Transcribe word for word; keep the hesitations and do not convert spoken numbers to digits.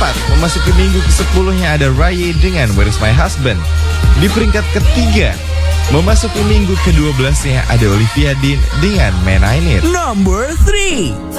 keempat, memasuki minggu kesepuluhnya ada Raya dengan Where Is My Husband. Di peringkat ketiga, memasuki minggu kedua belasnya ada Olivia Dean dengan Man I Need. Number three.